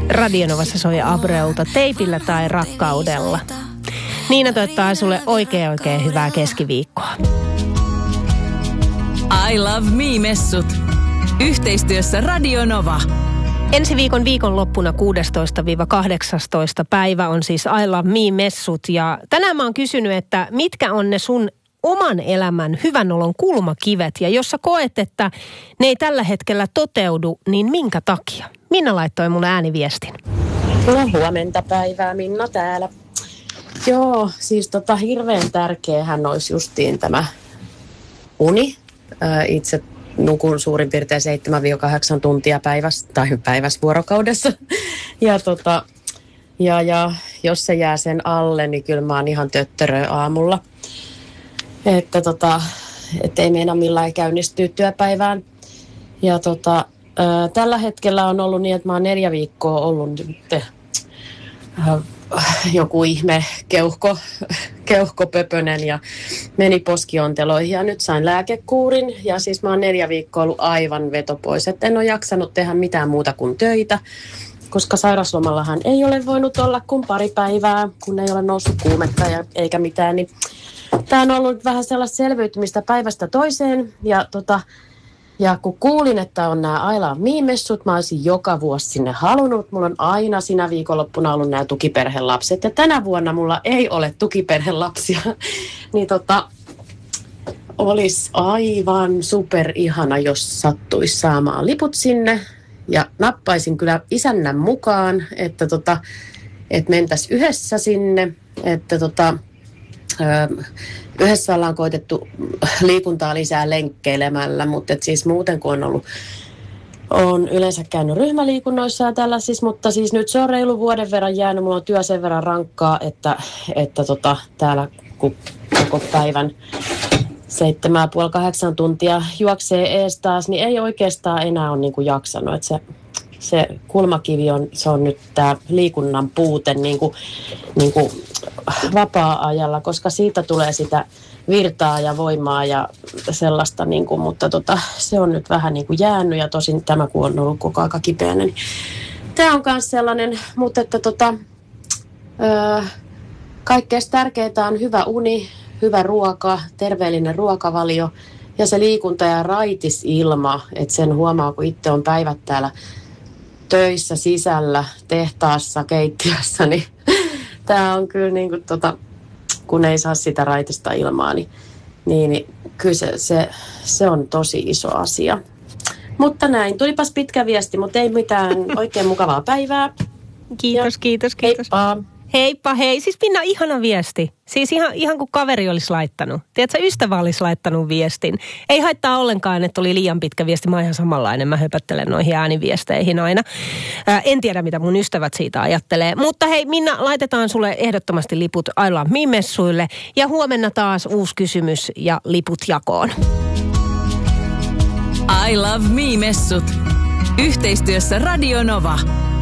Radionovassa soi Abreulta Teipillä tai rakkaudella. Niina toivottaa sulle oikein hyvää keskiviikkoa. I Love Me-messut. Yhteistyössä Radio Nova. Ensi viikonloppuna 16-18 päivä on siis I Love Me-messut. Ja tänään mä oon kysynyt, että mitkä on ne sun oman elämän hyvän olon kulmakivet. Ja jos sä koet, että ne ei tällä hetkellä toteudu, niin minkä takia? Minna laittoi mulle ääniviestin. No huomenta päivää, Minna täällä. Joo, siis hirveän tärkeähän olisi justiin tämä uni. Itse nukun suurin piirtein 7-8 tuntia päivässä vuorokaudessa. Ja jos se jää sen alle, niin kyllä mä oon ihan töttörö aamulla. Että ei meinaa millään käynnistyä työpäivään. Ja tällä hetkellä on ollut niin, että mä oon 4 viikkoa ollut joku ihme keuhkopöpönen ja meni poskionteloihin ja nyt sain lääkekuurin ja siis mä oon 4 viikkoa ollut aivan vetopois, että en ole jaksanut tehdä mitään muuta kuin töitä, koska sairaslomallahan ei ole voinut olla kuin 2 päivää, kun ei ole noussut kuumetta eikä mitään, niin tää on ollut vähän sellaista selviytymistä päivästä toiseen ja kun kuulin, että on nämä I Love Me-messut, mä olisin joka vuosi sinne halunnut. Mulla on aina sinä viikonloppuna ollut nämä tukiperhelapset. Ja tänä vuonna mulla ei ole tukiperhelapsia. Niin olisi aivan super ihana, jos sattuisi saamaan liput sinne. Ja nappaisin kyllä isännän mukaan, että mentäisiin yhdessä sinne. Että yhdessä ollaan koitettu liikuntaa lisää lenkkeilemällä, mutta siis muuten kun on yleensä käynyt ryhmäliikunnoissa ja tällaisissa, mutta siis nyt se on reilu vuoden verran jäänyt, mulla on työ sen verran rankkaa, että täällä kun koko päivän 7,5-8 tuntia juoksee ees taas, niin ei oikeastaan enää ole niinku jaksanut, että se kulmakivi on nyt tämä liikunnan puute niin kuin vapaa-ajalla, koska siitä tulee sitä virtaa ja voimaa ja sellaista, mutta se on nyt vähän jäänyt ja tosin tämä kun on ollut koko aika kipeänä, niin tämä on myös sellainen, mutta että kaikkein tärkeintä on hyvä uni, hyvä ruoka, terveellinen ruokavalio ja se liikunta ja raitis ilma, että sen huomaa, kun itse on päivät täällä töissä sisällä, tehtaassa, keittiössä, niin tämä on kyllä kun ei saa sitä raitista ilmaa, niin kyllä se on tosi iso asia. Mutta näin, tulipas pitkä viesti, mutta ei mitään, oikein mukavaa päivää. Kiitos. Heippa. Heippa, hei. Siis Minna, ihana viesti. Siis ihan kuin kaveri olisi laittanut. Tiedätkö, ystävä olisi laittanut viestin. Ei haittaa ollenkaan, että oli liian pitkä viesti. Mä oon ihan samanlainen. Mä höpöttelen noihin ääniviesteihin aina. En tiedä, mitä mun ystävät siitä ajattelee. Mutta hei, Minna, laitetaan sulle ehdottomasti liput I Love Me-messuille. Ja huomenna taas uusi kysymys ja liput jakoon. I Love Me-messut. Yhteistyössä Radio Nova.